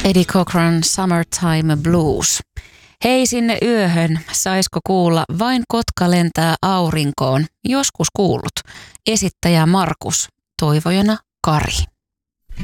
Eddie Cochran Summertime Blues. Hei sinne yöhön, saisko kuulla Vain kotka lentää aurinkoon, joskus kuullut. Esittäjä Markus, toivojana Kari.